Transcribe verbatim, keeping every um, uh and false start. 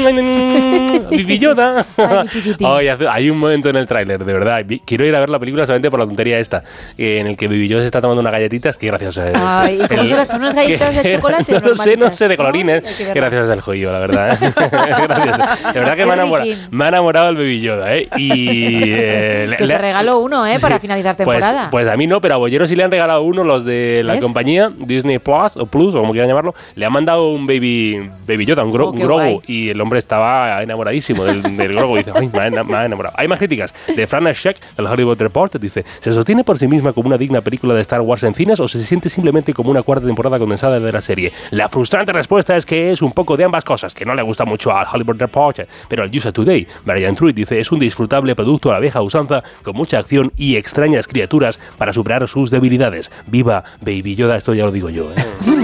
Baby Yoda. Ay, mi chiquitín. Ay, hay un momento en el tráiler, de verdad. Quiero ir a ver la película solamente por la tontería esta, en el que Baby Yoda se está tomando unas galletitas. Qué gracioso es. Ay, ¿y cómo El- son? ¿Son unas galletas de chocolate? No lo sé, no sé, de ¿No? colorines. Hay que Qué verlo. gracioso es el joyo, la verdad. ¿eh? Gracioso. De verdad que Qué me ha, enamorado, riquín. me ha enamorado el Baby Yoda, ¿eh? Y... eh, Que le- te regalo uno, ¿eh? Para finalizar pues, temporada. pues a mí no, pero a Bollero sí le han regalado uno, los de la ¿Ves? compañía Disney Plus o Plus, o como quieran llamarlo. Le han mandado un Baby Baby Yoda, un, gro, Oh, un qué Grogu, guay. y el hombre estaba enamoradísimo del, del Grogu. Dice, ay, me ha, me ha enamorado. Hay más críticas. De Fran Sheck, del Hollywood Reporter, dice, ¿se sostiene por sí misma como una digna película de Star Wars en cines o se siente simplemente como una cuarta temporada condensada de la serie? La frustrante respuesta es que es un poco de ambas cosas, que no le gusta mucho al Hollywood Reporter, pero al U S A Today, Brian Truitt dice, es un disfrutable producto a la vieja usanza, con mucha acción y extrañas criaturas para superar sus debilidades. ¡Viva Baby Yoda! Esto ya lo digo yo, ¿eh?